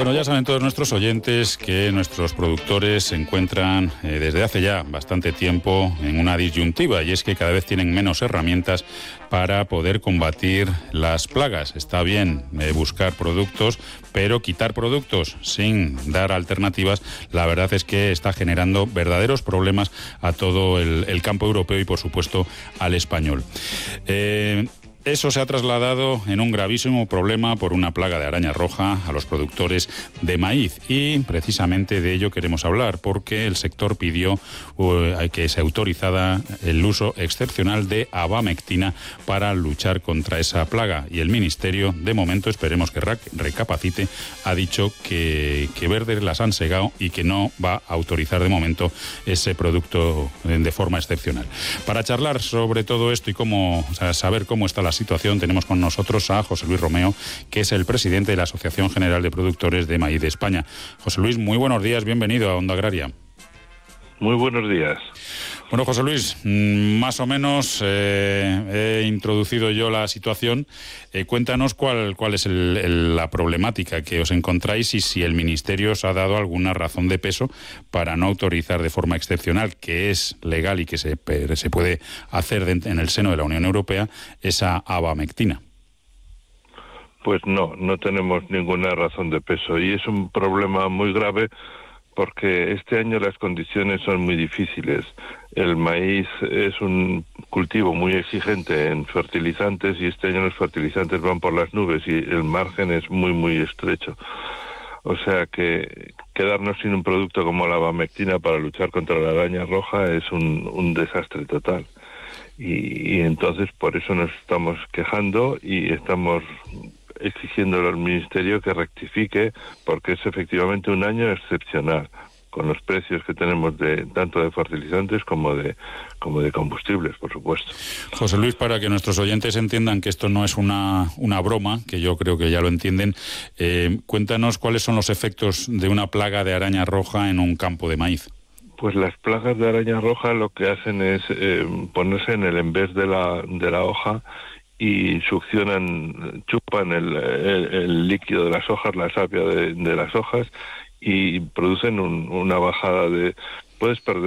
Bueno, ya saben todos nuestros oyentes que nuestros productores se encuentran desde hace ya bastante tiempo en una disyuntiva, y es que cada vez tienen menos herramientas para poder combatir las plagas. Está bien buscar productos, pero quitar productos sin dar alternativas, la verdad es que está generando verdaderos problemas a todo el campo europeo y, por supuesto, al español. Eso se ha trasladado en un gravísimo problema por una plaga de araña roja a los productores de maíz, y precisamente de ello queremos hablar, porque el sector pidió que se autorizara el uso excepcional de abamectina para luchar contra esa plaga, y el Ministerio, de momento, esperemos que recapacite, ha dicho que verdes las han segado y que no va a autorizar de momento ese producto de forma excepcional. Para charlar sobre todo esto y saber cómo está la situación, tenemos con nosotros a José Luis Romeo, que es el presidente de la Asociación General de Productores de Maíz de España. José Luis, muy buenos días, bienvenido a Onda Agraria. Muy buenos días. Bueno, José Luis, más o menos he introducido yo la situación. Cuéntanos cuál es la problemática que os encontráis y si el Ministerio os ha dado alguna razón de peso para no autorizar de forma excepcional, que es legal y que se puede hacer en el seno de la Unión Europea, esa abamectina. Pues no tenemos ninguna razón de peso, y es un problema muy grave porque este año las condiciones son muy difíciles. El maíz es un cultivo muy exigente en fertilizantes, y este año los fertilizantes van por las nubes y el margen es muy, muy estrecho. O sea que quedarnos sin un producto como la abamectina para luchar contra la araña roja es un desastre total. Y entonces por eso nos estamos quejando y estamos exigiéndole al Ministerio que rectifique, porque es efectivamente un año excepcional con los precios que tenemos tanto de fertilizantes como de combustibles, por supuesto. José Luis, para que nuestros oyentes entiendan que esto no es una broma, que yo creo que ya lo entienden, cuéntanos cuáles son los efectos de una plaga de araña roja en un campo de maíz. Pues las plagas de araña roja lo que hacen es ponerse en el envés de la hoja y chupan el líquido de las hojas, la savia de las hojas, y producen una bajada puedes perder